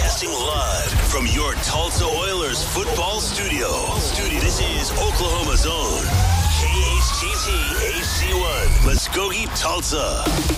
Broadcasting live from your Tulsa Oilers football studio. This is Oklahoma's own KHTT HD1. Muskogee, Tulsa.